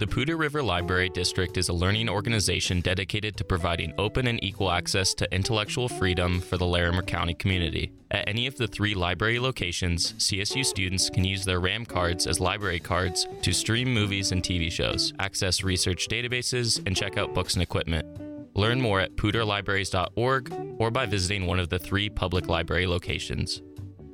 The Poudre River Library District is a learning organization dedicated to providing open and equal access to intellectual freedom for the Larimer County community. At any of the 3 library locations, CSU students can use their RAM cards as library cards to stream movies and TV shows, access research databases, and check out books and equipment. Learn more at poudrelibraries.org or by visiting one of the 3 public library locations.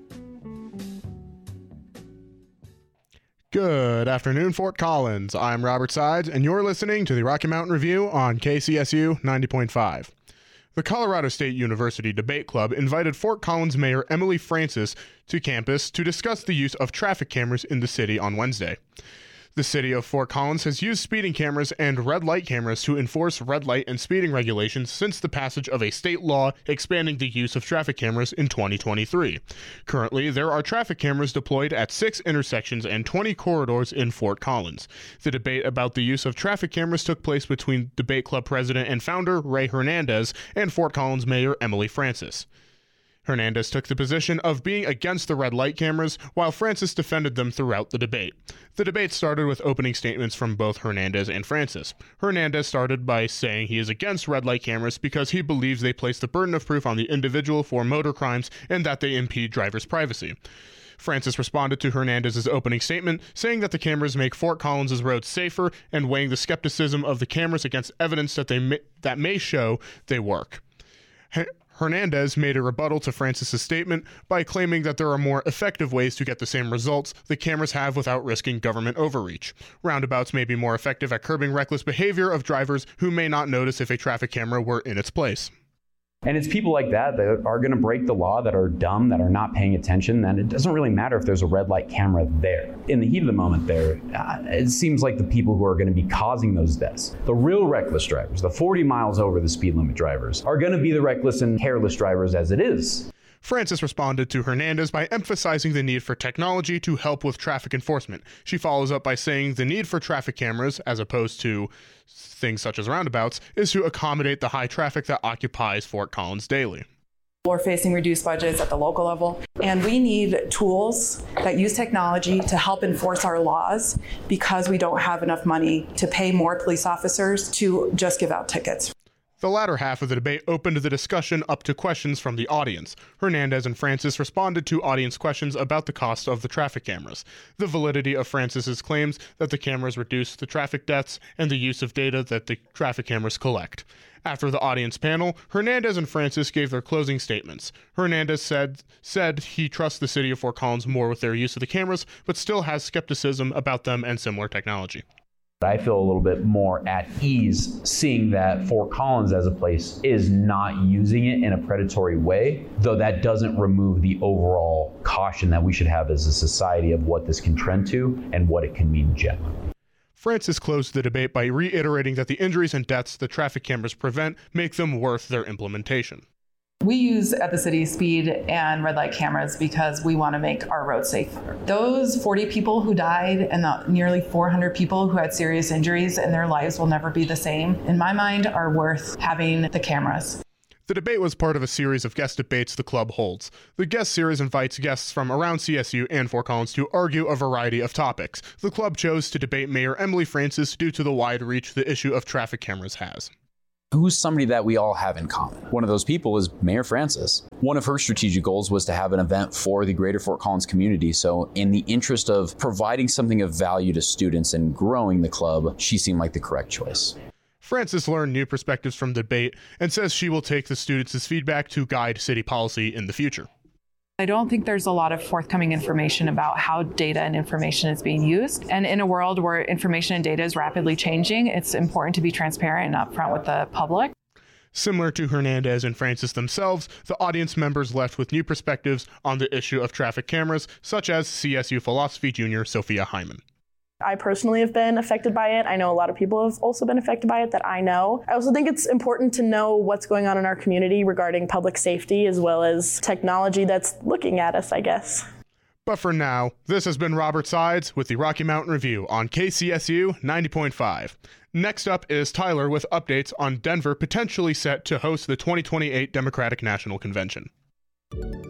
Good afternoon, Fort Collins. I'm Robert Sides, and you're listening to the Rocky Mountain Review on KCSU 90.5. The Colorado State University Debate Club invited Fort Collins Mayor Emily Francis to campus to discuss the use of traffic cameras in the city on Wednesday. The city of Fort Collins has used speeding cameras and red light cameras to enforce red light and speeding regulations since the passage of a state law expanding the use of traffic cameras in 2023. Currently, there are traffic cameras deployed at 6 intersections and 20 corridors in Fort Collins. The debate about the use of traffic cameras took place between Debate Club president and founder Ray Hernandez and Fort Collins Mayor Emily Francis. Hernandez took the position of being against the red light cameras, while Francis defended them throughout the debate. The debate started with opening statements from both Hernandez and Francis. Hernandez started by saying he is against red light cameras because he believes they place the burden of proof on the individual for motor crimes and that they impede drivers' privacy. Francis responded to Hernandez's opening statement, saying that the cameras make Fort Collins' roads safer and weighing the skepticism of the cameras against evidence that may show they work. Hernandez made a rebuttal to Francis's statement by claiming that there are more effective ways to get the same results the cameras have without risking government overreach. Roundabouts may be more effective at curbing reckless behavior of drivers who may not notice if a traffic camera were in its place. And it's people like that are going to break the law, that are dumb, that are not paying attention. Then it doesn't really matter if there's a red light camera there. In the heat of the moment there, it seems like the people who are going to be causing those deaths, the real reckless drivers, the 40 miles over the speed limit drivers, are going to be the reckless and careless drivers as it is. Francis responded to Hernandez by emphasizing the need for technology to help with traffic enforcement. She follows up by saying the need for traffic cameras, as opposed to things such as roundabouts, is to accommodate the high traffic that occupies Fort Collins daily. We're facing reduced budgets at the local level, and we need tools that use technology to help enforce our laws because we don't have enough money to pay more police officers to just give out tickets. The latter half of the debate opened the discussion up to questions from the audience. Hernandez and Francis responded to audience questions about the cost of the traffic cameras, the validity of Francis's claims that the cameras reduce the traffic deaths, and the use of data that the traffic cameras collect. After the audience panel, Hernandez and Francis gave their closing statements. Hernandez said he trusts the city of Fort Collins more with their use of the cameras, but still has skepticism about them and similar technology. I feel a little bit more at ease seeing that Fort Collins as a place is not using it in a predatory way, though that doesn't remove the overall caution that we should have as a society of what this can trend to and what it can mean generally. Francis closed the debate by reiterating that the injuries and deaths the traffic cameras prevent make them worth their implementation. We use at the city speed and red light cameras because we want to make our roads safer. Those 40 people who died and the nearly 400 people who had serious injuries and their lives will never be the same, in my mind, are worth having the cameras. The debate was part of a series of guest debates the club holds. The guest series invites guests from around CSU and Fort Collins to argue a variety of topics. The club chose to debate Mayor Emily Francis due to the wide reach the issue of traffic cameras has. Who's somebody that we all have in common? One of those people is Mayor Francis. One of her strategic goals was to have an event for the greater Fort Collins community. So in the interest of providing something of value to students and growing the club, she seemed like the correct choice. Francis learned new perspectives from the debate and says she will take the students' feedback to guide city policy in the future. I don't think there's a lot of forthcoming information about how data and information is being used. And in a world where information and data is rapidly changing, it's important to be transparent and upfront with the public. Similar to Hernandez and Francis themselves, the audience members left with new perspectives on the issue of traffic cameras, such as CSU philosophy junior Sophia Hyman. I personally have been affected by it. I know a lot of people have also been affected by it that I know. I also think it's important to know what's going on in our community regarding public safety as well as technology that's looking at us, I guess. But for now, this has been Robert Sides with the Rocky Mountain Review on KCSU 90.5. Next up is Tyler with updates on Denver potentially set to host the 2028 Democratic National Convention.